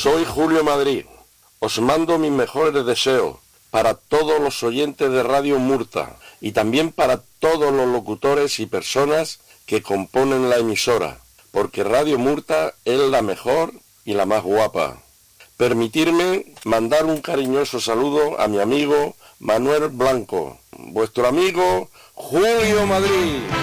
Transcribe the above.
Soy Julio Madrid. Os mando mis mejores deseos para todos los oyentes de Radio Murta y también para todos los locutores y personas que componen la emisora, porque Radio Murta es la mejor y la más guapa. Permitirme mandar un cariñoso saludo a mi amigo Manuel Blanco, vuestro amigo Julio Madrid.